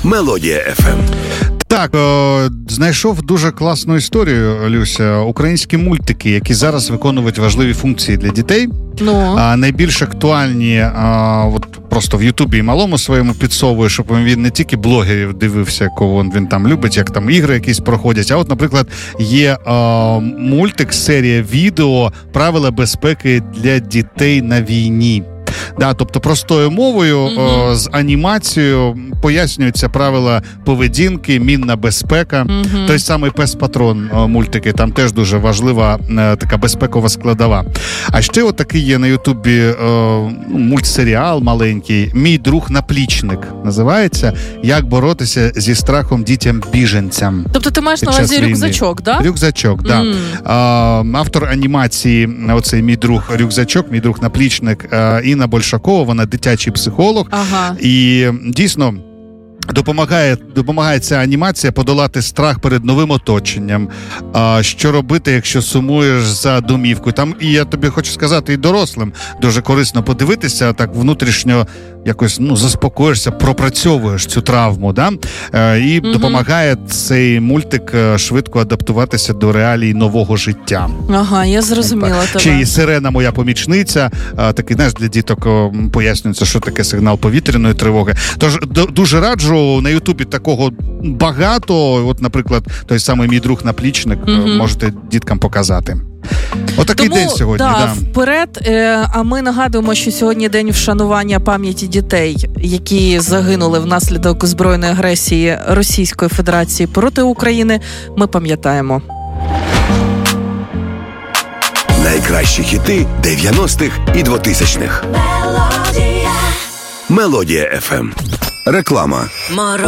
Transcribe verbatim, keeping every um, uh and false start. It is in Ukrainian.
Мелодія еф ем. Так, о, знайшов дуже класну історію, Люся. Українські мультики, які зараз виконують важливі функції для дітей. Ну. А, найбільш актуальні, а, от просто в Ютубі і малому своєму підсовує, щоб він не тільки блогерів дивився, кого він там любить, як там ігри якісь проходять, а от, наприклад, є а, мультик, серія відео «Правила безпеки для дітей на війні». Да, тобто простою мовою, mm-hmm. о, з анімацією пояснюються правила поведінки, мінна безпека. Mm-hmm. Той самий «Пес-патрон» о, мультики, там теж дуже важлива е, така безпекова складова. А ще отакий є на Ютубі е, мультсеріал маленький «Мій друг-наплічник» називається «Як боротися зі страхом дітям-біженцям». Тобто ти маєш на увазі рюкзачок, да? Рюкзачок, да. Mm. Е, автор анімації, оцей «Мій друг-рюкзачок», «Мій друг-наплічник» е, Інна Большакова, вона дитячий психолог. Ага. І дійсно допомагає, допомагає ця анімація подолати страх перед новим оточенням. А, що робити, якщо сумуєш за домівкою. Там, і я тобі хочу сказати, і дорослим дуже корисно подивитися, так внутрішньо якось, ну, заспокоїшся, пропрацьовуєш цю травму, да? Е, і угу. допомагає цей мультик швидко адаптуватися до реалій нового життя. Ага, я зрозуміла тебе. Чи і «Сирена моя помічниця», а, такий, знаєш, для діток о, пояснюється, що таке сигнал повітряної тривоги. Тож д- дуже раджу, на Ютубі такого багато, от, наприклад, той самий «Мій друг-наплічник», угу. можете діткам показати. Отакий Тому, день сьогодні, да, да. вперед. Е, а ми нагадуємо, що сьогодні день вшанування пам'яті дітей, які загинули внаслідок збройної агресії Російської Федерації проти України. Ми пам'ятаємо. Найкращі хіти дев'яностих і двотисячних. Мелодія. Мелодія еф ем. Реклама.